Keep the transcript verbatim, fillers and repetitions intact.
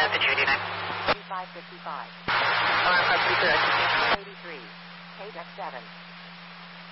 at the Judy name. thirty-five fifty-five. Alright, that's good. eighty-three. K D E C seven.